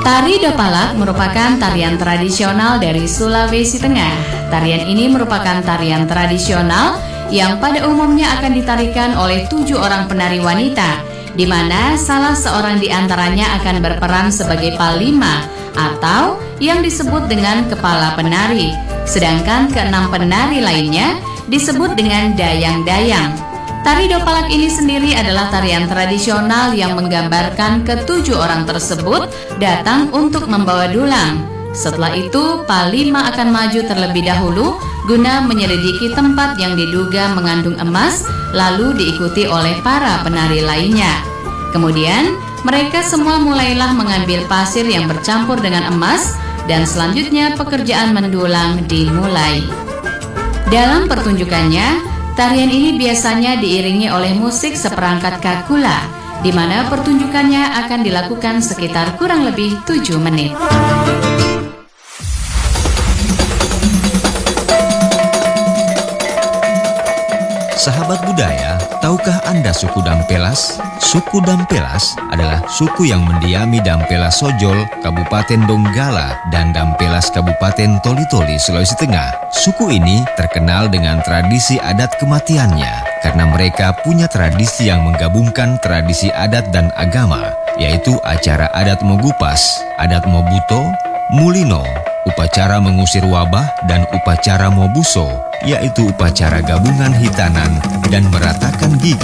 Tari Dopalak merupakan tarian tradisional dari Sulawesi Tengah. Tarian ini merupakan tarian tradisional yang pada umumnya akan ditarikan oleh 7 orang penari wanita, di mana salah seorang di antaranya akan berperan sebagai palima atau yang disebut dengan kepala penari, sedangkan ke-6 penari lainnya disebut dengan dayang-dayang. Tari Dopalak ini sendiri adalah tarian tradisional yang menggambarkan ke-7 orang tersebut datang untuk membawa dulang. Setelah itu, palima akan maju terlebih dahulu guna menyelidiki tempat yang diduga mengandung emas, lalu diikuti oleh para penari lainnya. Kemudian, mereka semua mulailah mengambil pasir yang bercampur dengan emas, dan selanjutnya pekerjaan mendulang dimulai. Dalam pertunjukannya, tarian ini biasanya diiringi oleh musik seperangkat kakula, di mana pertunjukannya akan dilakukan sekitar kurang lebih 7 menit. Sahabat budaya, tahukah Anda suku Dampelas? Suku Dampelas adalah suku yang mendiami Dampelas Sojol, Kabupaten Donggala, dan Dampelas Kabupaten Toli-Toli, Sulawesi Tengah. Suku ini terkenal dengan tradisi adat kematiannya, karena mereka punya tradisi yang menggabungkan tradisi adat dan agama, yaitu acara adat Mogupas, adat Mobuto, Mulino, upacara mengusir wabah, dan upacara Mobuso, yaitu upacara gabungan hitanan dan meratakan gigi.